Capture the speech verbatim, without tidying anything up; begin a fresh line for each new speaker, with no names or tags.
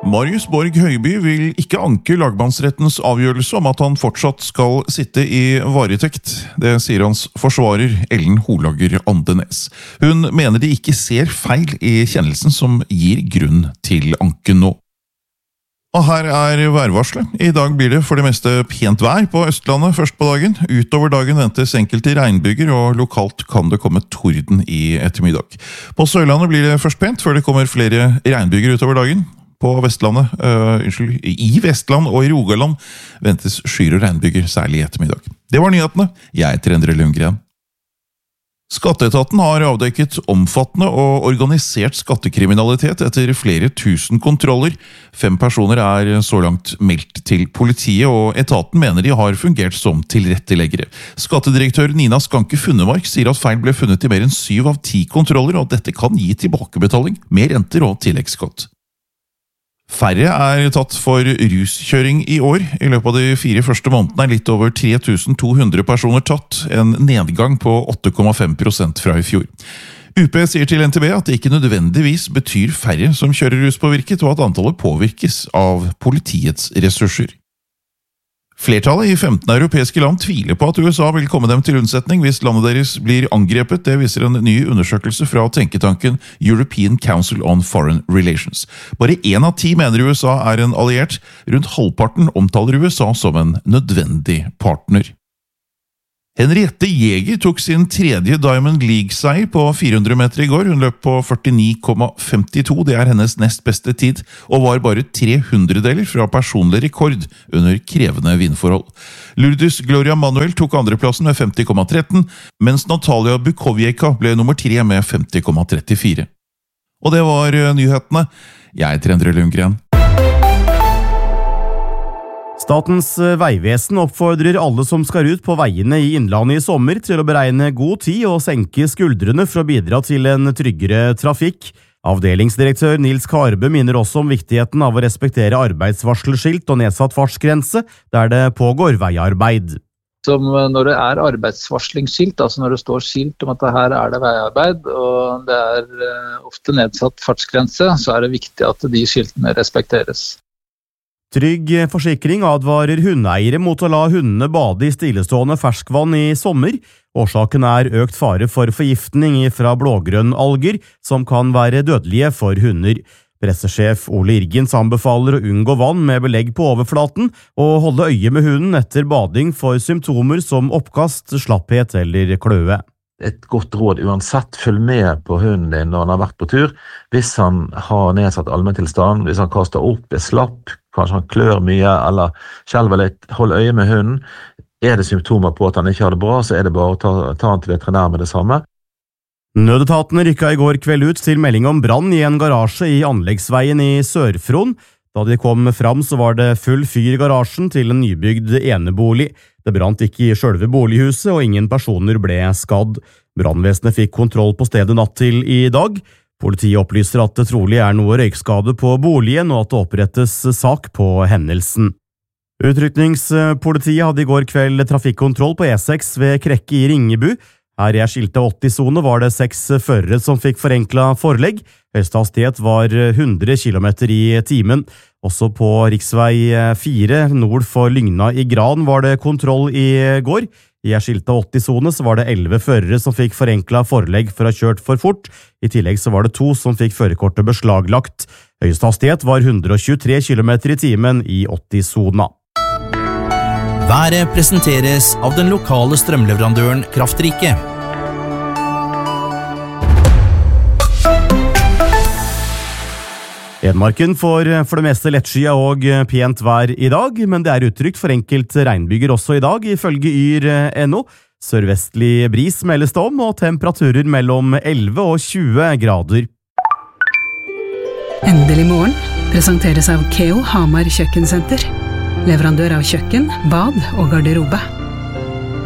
Marius Borg Høiby vil ikke anke lagmannsrettens avgjørelse om at han fortsatt skal sitte i varetekt. Det sier hans forsvarer Ellen Holager Andenes. Hun mener de ikke ser feil i kjennelsen som gir grunn til anken nå. Og her er værvarslet. I dag blir det for det meste pent vær på Østlandet først på dagen. Utover dagen ventes enkelte regnbyger, og lokalt kan det komme torden i ettermiddag. På Sørlandet blir det først pent, før det kommer flere regnbyger utover dagen. På Vestlandet, øh, unnskyld, i Vestland og i Rogaland ventes skyer og regnbyger, særlig i ettermiddag. Det var nyhetene. Jeg heter Endre Lundgren. Skatteetaten har avdekket omfattende og organisert skattekriminalitet etter flere tusen kontroller. Fem personer er så langt meldt til politiet, og etaten mener de har fungert som tilretteleggere. Skattedirektør Nina Skanke Funnemark sier at feil ble funnet i mer enn syv av ti kontroller, og dette kan gi tilbakebetaling, mer renter og tilleggsskatt. Færre er tatt for ruskjøring i år. I løpet av de fire første månedene er litt over tre tusen to hundre personer tatt, en nedgang på åtte komma fem prosent fra i fjor. U P sier til N T B at det ikke nødvendigvis betyr færre som kjører ruspåvirket, og at antallet påvirkes av politiets ressurser. Flertallet i femten europeiske land tviler på at U S A vil komme dem til unnsetning hvis landet deres blir angrepet. Det viser en ny undersøkelse fra tenketanken European Council on Foreign Relations. Bare en av ti mener U S A er en alliert. Rundt halvparten omtaler U S A som en nødvendig partner. Henriette Jæger tok sin tredje Diamond League-seier på fire hundre meter i går. Hun løp på førtini komma femtito, det er hennes nest beste tid, og var bare tre hundredeler fra personlig rekord under krevende vindforhold. Lourdes Gloria Manuel tok andreplassen med femti komma tretten, mens Natalia Bukovieka ble nummer tre med femti komma trettifire. Og det var nyhetene. Jeg heter Endre Lundgren.
Statens vegvesen oppfordrer alle som skal ut på veiene i Innlandet i sommer til å beregne god tid og senke skuldrene for å bidra til en tryggere trafikk. Avdelingsdirektør Nils Karbe minner også om viktigheten av å respektere arbeidsvarselskilt og nedsatt fartsgrense der det pågår veiarbeid.
Som når det er arbeidsvarslingsskilt, altså når det står skilt om at her er det veiarbeid, og det er ofte nedsatt fartsgrense, så er det viktig at de skiltene respekteres.
Trygg Forsikring advarer hundeeiere mot å la hundene bade i stillestående ferskvann i sommer. Årsaken er økt fare for forgiftning fra blågrønnalger, som kan være dødelige for hunder. Pressesjef Ole Irgens anbefaler å unngå vann med belegg på overflaten og holde øye med hunden etter bading for symptomer som oppkast, slapphet eller kløe.
Et godt råd uansett, følg med på hunden din når han har vært på tur. Hvis han har nedsatt allmenntilstand, hvis han kaster opp, er slapp, kanskje han klør mye eller skjelver litt, hold øye med hunden. Er det symptomer på at han ikke har det bra, så er det bare å ta, ta han til veterinær med det samme.
Nødetatene rykket i går kveld ut til melding om brann i en garasje i anleggsveien i Sør-Fron. Da de kom fram så var det full fyr i garasjen til en nybygd enebolig. Det brant ikke i selve bolighuset, og ingen personer ble skadd. Brannvesenet fikk kontroll på stedet natt til i dag. Politiet opplyser at det trolig er noe røykskade på boligen, og at det opprettes sak på hendelsen. Utrykningspolitiet hadde i går kveld trafikkontroll på E seks ved Krekke i Ringebu. Her i skiltet åtti-sone var det seks førere som fikk forenklet forelegg. Høyeste hastighet var hundre kilometer i timen. Også på riksvei fire nord for Lygna i Gran var det kontroll i går. I skiltet åtti-sone så var det elleve førere som fikk forenklet forelegg for å ha kjørt for fort. I tillegg så var det to som fikk førerkortet beslaglagt. Høyeste hastighet var hundre tjuetre kilometer i timen i åtti-sona.
Været presenteres av den lokale strømleverandøren Kraftrike.
Hedmarken får for det meste lettskyet og pent vær i dag, men det er uttrykt for enkelt regnbyger også i dag, ifølge yr punktum no. Sørvestlig bris meldes det om, og temperaturer mellom elleve og tjue grader.
Endelig morgen presenteres av Keo Hamar Kjøkkensenter. Leverandør av kjøkken, bad og garderobe.